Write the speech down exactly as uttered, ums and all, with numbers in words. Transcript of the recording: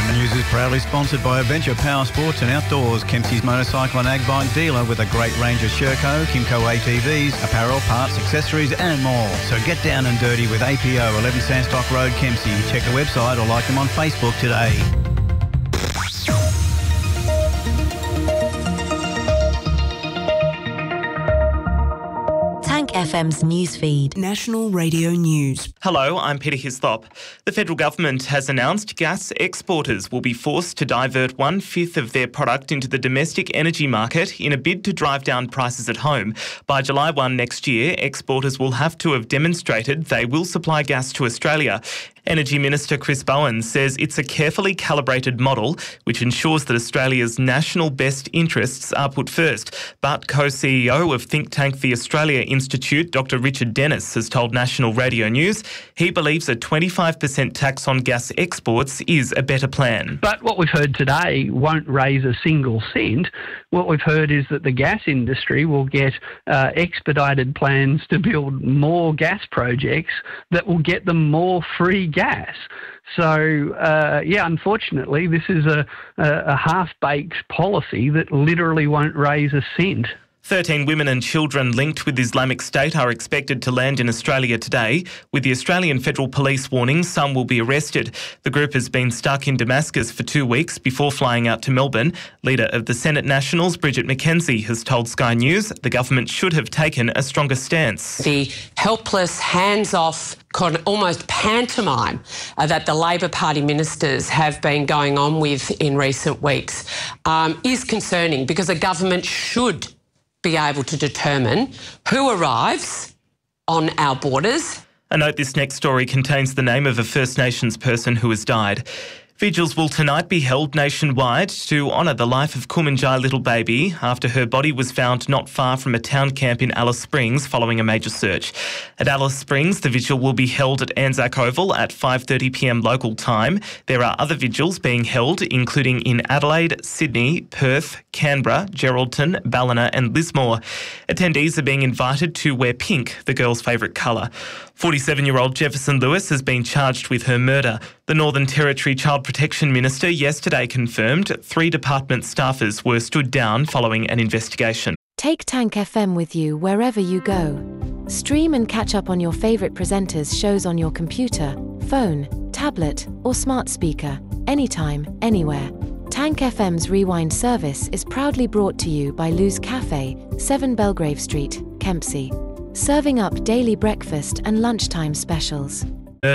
The news is proudly sponsored by Adventure Power Sports and Outdoors, Kempsey's motorcycle and ag bike dealer with a great range of Sherco, Kimco A T Vs, apparel, parts, accessories and more. So get down and dirty with A P O, eleven Sandstock Road, Kempsey. Check the website or like them on Facebook today. F M's newsfeed. National Radio News. Hello, I'm Peter Hislop. The federal government has announced gas exporters will be forced to divert one-fifth of their product into the domestic energy market in a bid to drive down prices at home. By July first next year, exporters will have to have demonstrated they will supply gas to Australia. Energy Minister Chris Bowen says it's a carefully calibrated model which ensures that Australia's national best interests are put first. But co-C E O of think tank the Australia Institute, Doctor Richard Dennis, has told National Radio News he believes a twenty-five percent tax on gas exports is a better plan. But what we've heard today won't raise a single cent. What we've heard is that the gas industry will get uh, expedited plans to build more gas projects that will get them more free gas. So, uh, yeah, unfortunately, this is a, a, a half-baked policy that literally won't raise a cent. thirteen women and children linked with Islamic State are expected to land in Australia today. With the Australian Federal Police warning some will be arrested. The group has been stuck in Damascus for two weeks before flying out to Melbourne. Leader of the Senate Nationals, Bridget McKenzie, has told Sky News the government should have taken a stronger stance. The helpless, hands-off, almost pantomime uh, that the Labor Party ministers have been going on with in recent weeks um, is concerning, because a government should be able to determine who arrives on our borders. A note, this next story contains the name of a First Nations person who has died. Vigils will tonight be held nationwide to honour the life of Kumanjai Little Baby after her body was found not far from a town camp in Alice Springs following a major search. At Alice Springs, the vigil will be held at Anzac Oval at five thirty p m local time. There are other vigils being held, including in Adelaide, Sydney, Perth, Canberra, Geraldton, Ballina and Lismore. Attendees are being invited to wear pink, the girl's favourite colour. forty-seven-year-old Jefferson Lewis has been charged with her murder. The Northern Territory Child Protection Minister yesterday confirmed three department staffers were stood down following an investigation. Take Tank F M with you wherever you go. Stream and catch up on your favourite presenters' shows on your computer, phone, tablet or smart speaker, anytime, anywhere. Tank F M's Rewind service is proudly brought to you by Lou's Cafe, seven Belgrave Street, Kempsey. Serving up daily breakfast and lunchtime specials.